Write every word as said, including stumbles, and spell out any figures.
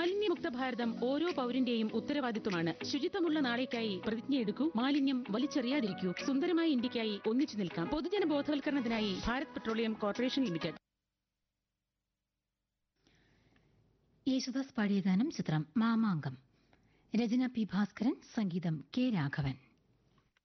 മാലിന്യമുക്ത ഭാരതം ഓരോ പൗരന്റെയും ഉത്തരവാദിത്വമാണ്. ശുചിത്വമുള്ള നാളേക്കായി പ്രതിജ്ഞയെടുക്കൂ. മാലിന്യം വലിച്ചെറിയാതിരിക്കൂ. സുന്ദരമായ ഇന്ത്യക്കായി ഒന്നിച്ചു നിൽക്കാം. പൊതുജന ബോധവൽക്കരണത്തിനായി Bharat petroleum corporation limited. Yesudas പാടിയ ഗാനം ചിത്രം മാമാങ്കം. രചന പി ഭാസ്കരൻ, സംഗീതം കെ രാഘവൻ.